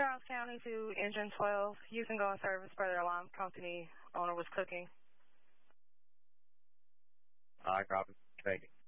Charles County to engine 12. You can go in service for their alarm company. Owner was cooking. All right, copy. Thank you.